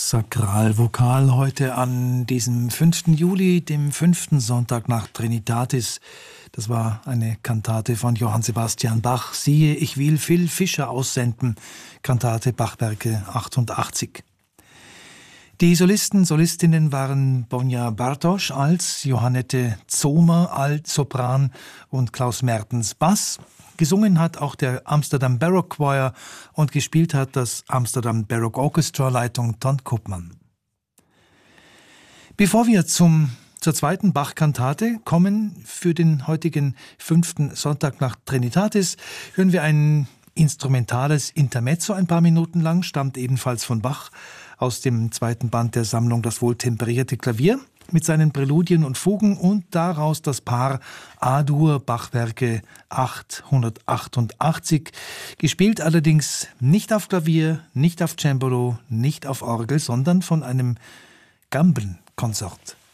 Sakralvokal heute an diesem 5. Juli, dem 5. Sonntag nach Trinitatis. Das war eine Kantate von Johann Sebastian Bach. Siehe, ich will Phil Fischer aussenden. Kantate Bachwerke 88. Die Solistinnen waren Bonja Bartosch als, Johannette Zomer Altsopran und Klaus Mertens Bass. Gesungen hat auch der Amsterdam Baroque Choir und gespielt hat das Amsterdam Baroque Orchestra Leitung Ton Koopman. Bevor wir zur zweiten Bach-Kantate kommen, für den heutigen 5. Sonntag nach Trinitatis, hören wir ein instrumentales Intermezzo ein paar Minuten lang, stammt ebenfalls von Bach aus dem 2. Band der Sammlung Das wohltemperierte Klavier mit seinen Präludien und Fugen und daraus das Paar A-Dur Bachwerke 888, gespielt allerdings nicht auf Klavier, nicht auf Cembalo, nicht auf Orgel, sondern von einem Gamblen-Konsort.